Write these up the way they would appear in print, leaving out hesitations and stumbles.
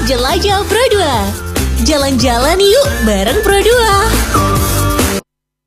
Jelajah Pro 2. Jalan-jalan yuk bareng Pro 2.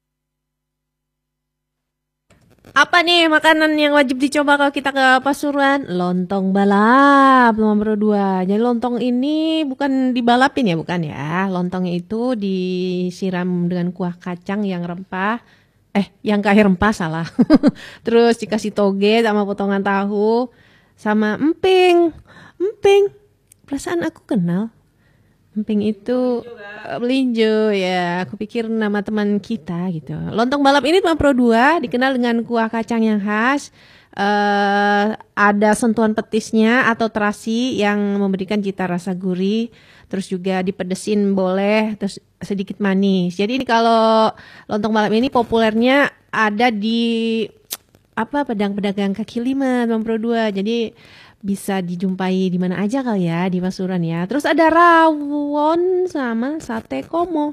Apa nih makanan yang wajib dicoba kalau kita ke Pasuruan? Lontong balap nomor 2. Jadi lontong ini bukan dibalapin ya, bukan ya. Lontongnya itu disiram dengan kuah kacang yang rempah. Yang kayak rempah salah. Terus dikasih toge sama potongan tahu sama emping. Emping. Perasaan aku kenal. Emping itu melinjo ya. Aku pikir nama teman kita gitu. Lontong balap ini cuma Pro 2, dikenal dengan kuah kacang yang khas. Ada sentuhan petisnya atau terasi yang memberikan cita rasa gurih. Terus juga dipedesin boleh, terus sedikit manis. Jadi ini kalau lontong balap ini populernya ada di pedagang kaki lima Bang Pro 2. Jadi bisa dijumpai di mana aja kali ya di Pasuruan ya. Terus ada rawon sama sate komo.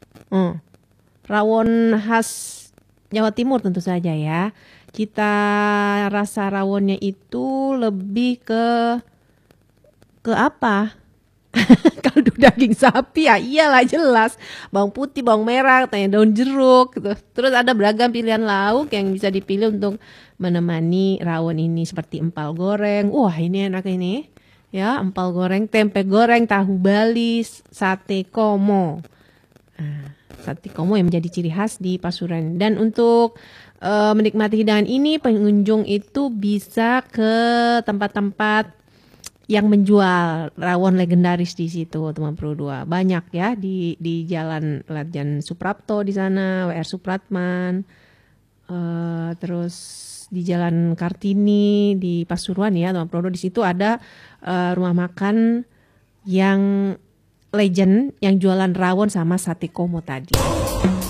Rawon khas Jawa Timur tentu saja ya. Cita rasa rawonnya itu lebih ke apa? Kaldu daging sapi ya iyalah jelas. Bawang putih, bawang merah, daun jeruk gitu. Terus ada beragam pilihan lauk yang bisa dipilih untuk menemani rawon ini seperti empal goreng. Wah, ini enak ini. Ya, empal goreng, tempe goreng, tahu Bali, sate komo. Sate komo yang menjadi ciri khas di Pasuruan. Dan untuk menikmati hidangan ini pengunjung itu bisa ke tempat-tempat yang menjual rawon legendaris di situ, teman Pro 2. Banyak ya di Jalan Ledjen Suprapto di sana, WR Supratman. Terus di Jalan Kartini di Pasuruan ya, teman Pro 2. Di situ ada rumah makan yang legend yang jualan rawon sama sate komo tadi.